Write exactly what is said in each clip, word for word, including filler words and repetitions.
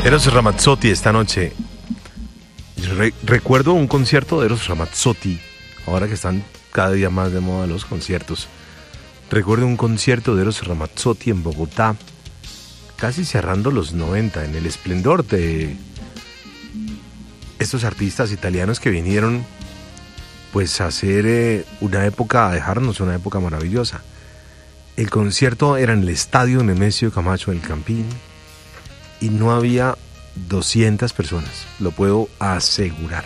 Eros Ramazzotti esta noche. Re- recuerdo un concierto de Eros Ramazzotti, ahora que están cada día más de moda los conciertos. Recuerdo un concierto de Eros Ramazzotti en Bogotá, casi cerrando los noventa, en el esplendor de estos artistas italianos que vinieron pues a hacer eh, una época, a dejarnos una época maravillosa. El concierto era en el estadio Nemesio Camacho del Campín y no había doscientas personas, lo puedo asegurar.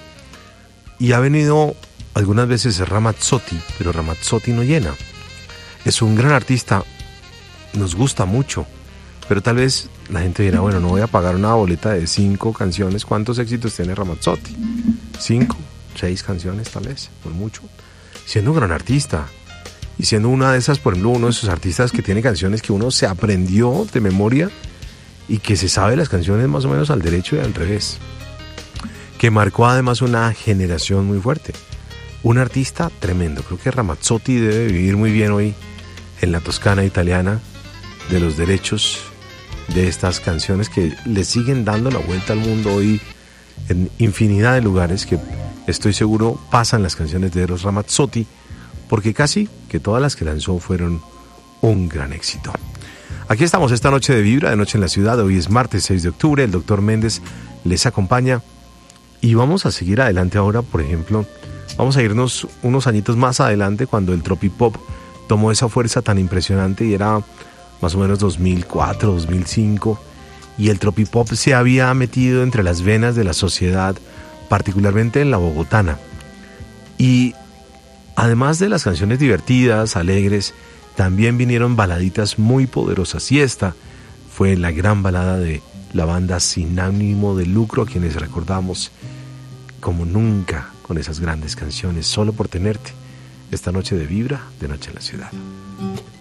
Y ha venido algunas veces Ramazzotti, pero Ramazzotti no llena. Es un gran artista, nos gusta mucho, pero tal vez la gente dirá, bueno, no voy a pagar una boleta de cinco canciones. ¿Cuántos éxitos tiene Ramazzotti? Cinco, seis canciones tal vez, por mucho. Siendo un gran artista y siendo una de esas, por ejemplo, uno de esos artistas que tiene canciones que uno se aprendió de memoria y que se sabe las canciones más o menos al derecho y al revés, que marcó además una generación muy fuerte. Un artista tremendo. Creo que Ramazzotti debe vivir muy bien hoy en la Toscana italiana de los derechos de estas canciones que le siguen dando la vuelta al mundo hoy en infinidad de lugares, que estoy seguro pasan las canciones de Eros Ramazzotti, porque casi que todas las que lanzó fueron un gran éxito. Aquí estamos esta noche de Vibra, de Noche en la Ciudad. Hoy es martes seis de octubre, el doctor Méndez les acompaña y vamos a seguir adelante ahora. Por ejemplo, vamos a irnos unos añitos más adelante, cuando el tropipop tomó esa fuerza tan impresionante, y era más o menos dos mil cuatro, dos mil cinco, y el tropipop se había metido entre las venas de la sociedad, particularmente en la bogotana. Y además de las canciones divertidas, alegres, también vinieron baladitas muy poderosas, y esta fue la gran balada de la banda Sin Ánimo de Lucro, a quienes recordamos como nunca con esas grandes canciones, Solo por Tenerte, esta noche de Vibra, de Noche en la Ciudad.